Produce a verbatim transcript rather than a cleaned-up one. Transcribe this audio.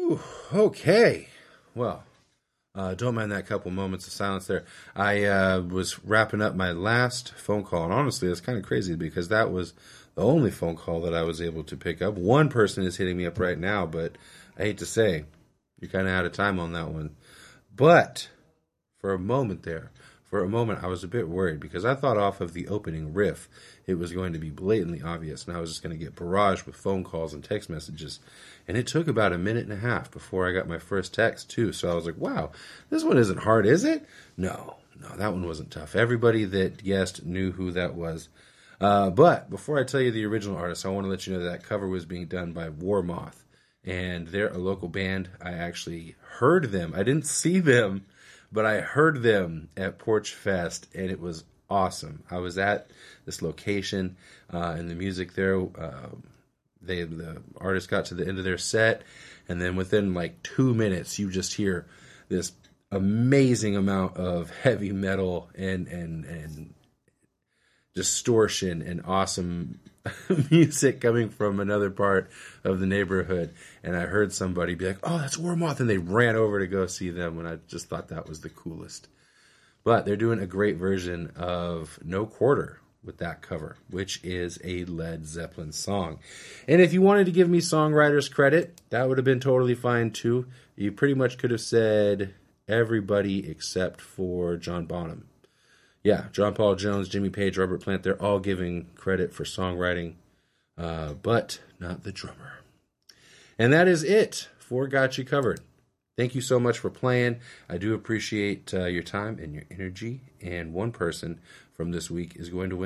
Whew, okay. Well, uh, don't mind that couple moments of silence there. I uh, was wrapping up my last phone call, and honestly, it's kind of crazy because that was the only phone call that I was able to pick up. One person is hitting me up right now, but I hate to say, you're kind of out of time on that one. But for a moment there, for a moment, I was a bit worried because I thought off of the opening riff, it was going to be blatantly obvious, and I was just going to get barraged with phone calls and text messages. And it took about a minute and a half before I got my first text, too. So I was like, wow, this one isn't hard, is it? No, no, that one wasn't tough. Everybody that guessed knew who that was. Uh, but before I tell you the original artist, I want to let you know that, that cover was being done by Warmoth. And they're a local band. I actually heard them. I didn't see them, but I heard them at Porch Fest, and it was awesome. I was at this location, uh, and the music there, uh, they the artist got to the end of their set, and then within like two minutes, you just hear this amazing amount of heavy metal and and and distortion and awesome music coming from another part of the neighborhood. And I heard somebody be like, "Oh, that's Warmoth," and they ran over to go see them, and I just thought that was the coolest. But they're doing a great version of No Quarter with that cover, which is a Led Zeppelin song. And if you wanted to give me songwriter's credit, that would have been totally fine too. You pretty much could have said everybody except for John Bonham. Yeah, John Paul Jones, Jimmy Page, Robert Plant, they're all giving credit for songwriting, uh, but not the drummer. And that is it for Got You Covered. Thank you so much for playing. I do appreciate uh, your time and your energy. And one person from this week is going to win